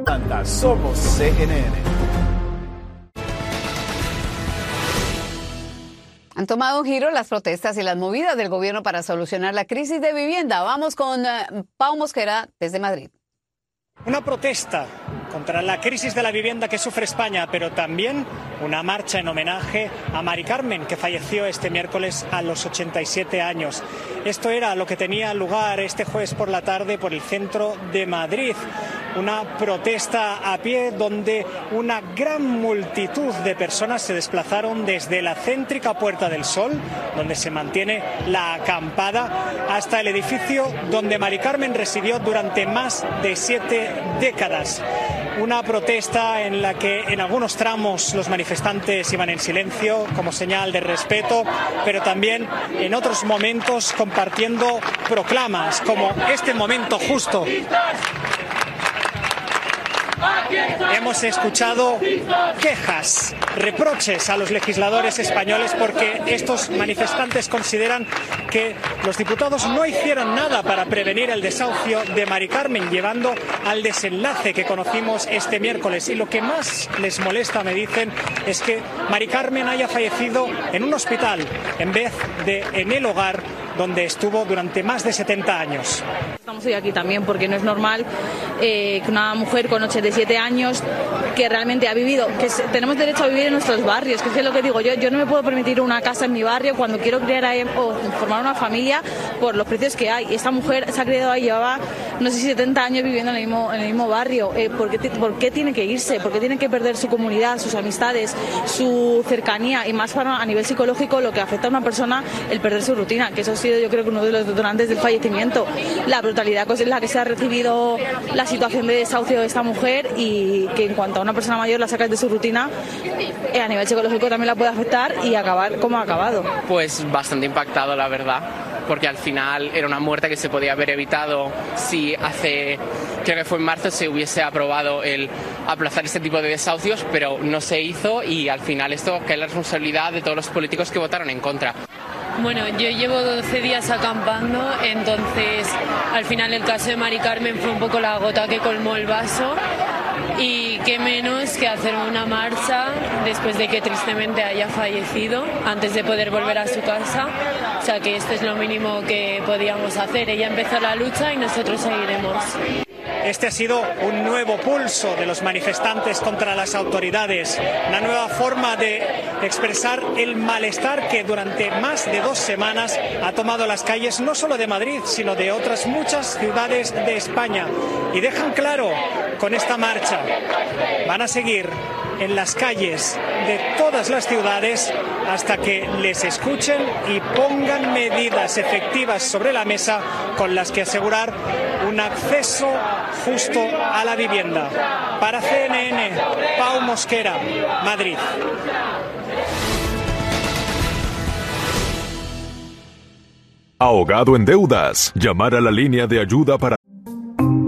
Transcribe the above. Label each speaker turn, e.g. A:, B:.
A: Somos CNN.
B: Han tomado un giro las protestas y las movidas del gobierno para solucionar la crisis de vivienda. Vamos con Pau Mosquera desde Madrid.
C: Una protesta contra la crisis de la vivienda que sufre España, pero también una marcha en homenaje a Mari Carmen, que falleció este miércoles a los 87 años. Esto era lo que tenía lugar este jueves por la tarde por el centro de Madrid. Una protesta a pie donde una gran multitud de personas se desplazaron desde la céntrica Puerta del Sol, donde se mantiene la acampada, hasta el edificio donde Mari Carmen residió durante más de 7 décadas. Una protesta en la que en algunos tramos los manifestantes iban en silencio como señal de respeto, pero también en otros momentos compartiendo proclamas, como este momento justo. Hemos escuchado quejas, reproches a los legisladores españoles porque estos manifestantes consideran que los diputados no hicieron nada para prevenir el desahucio de Mari Carmen, llevando al desenlace que conocimos este miércoles. Y lo que más les molesta, me dicen, es que Mari Carmen haya fallecido en un hospital en vez de en el hogar donde estuvo durante más de 70 años.
D: Estamos hoy aquí también porque no es normal que una mujer con 87 años que realmente ha vivido, tenemos derecho a vivir en nuestros barrios, que es lo que digo yo no me puedo permitir una casa en mi barrio cuando quiero criar ahí, o formar una familia por los precios que hay. Esta mujer se ha criado ahí, llevaba no sé si 70 años viviendo en el mismo barrio. ¿Por qué tiene que irse? ¿Por qué tiene que perder su comunidad, sus amistades, su cercanía? Y más a nivel psicológico, lo que afecta a una persona, el perder su rutina, que eso ha sido yo creo que uno de los detonantes del fallecimiento, la brutalidad con la que se ha recibido la situación de desahucio de esta mujer, y que en cuanto a una persona mayor la sacas de su rutina, a nivel psicológico también la puede afectar y acabar como ha acabado.
E: Pues bastante impactado, la verdad, porque al final era una muerte que se podía haber evitado si creo que fue en marzo, se hubiese aprobado el aplazar este tipo de desahucios, pero no se hizo, y al final esto cae la responsabilidad de todos los políticos que votaron en contra.
F: Bueno, yo llevo 12 días acampando, entonces al final el caso de Mari Carmen fue un poco la gota que colmó el vaso, y qué menos que hacer una marcha después de que tristemente haya fallecido, antes de poder volver a su casa. O sea que esto es lo mínimo que podíamos hacer. Ella empezó la lucha y nosotros seguiremos.
C: Este ha sido un nuevo pulso de los manifestantes contra las autoridades, una nueva forma de expresar el malestar que durante más de 2 semanas ha tomado las calles no solo de Madrid, sino de otras muchas ciudades de España. Y dejan claro con esta marcha, van a seguir en las calles de todas las ciudades hasta que les escuchen y pongan medidas efectivas sobre la mesa con las que asegurar un acceso justo a la vivienda. Para CNN, Pau Mosquera, Madrid.
G: ¿Ahogado en deudas? Llamar a la línea de ayuda para